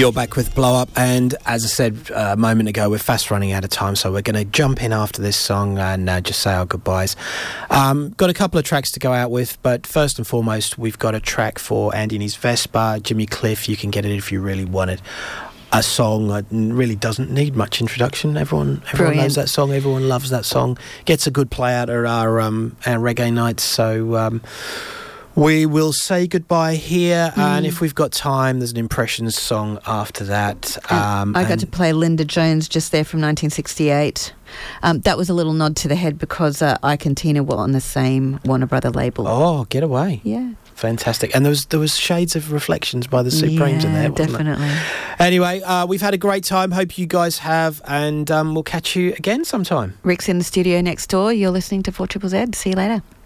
You're back with Blow Up, and as I said a moment ago, we're fast running out of time, so we're going to jump in after this song and just say our goodbyes. Got a couple of tracks to go out with, but first and foremost, we've got a track for Andy and his Vespa, Jimmy Cliff. You can get it if you really want it. A song that really doesn't need much introduction. Everyone knows that song. Everyone loves that song. Gets a good play out at our reggae nights. So we will say goodbye here, and if we've got time, there's an Impressions song after that. I got to play Linda Jones just there from 1968. That was a little nod to the head because Ike and Tina were on the same Warner Brother label. Oh, get away. Yeah. Fantastic. And there was shades of Reflections by the Supremes in there, wasn't definitely. It? Anyway, we've had a great time. Hope you guys have, and we'll catch you again sometime. Rick's in the studio next door. You're listening to 4ZZZ. See you later.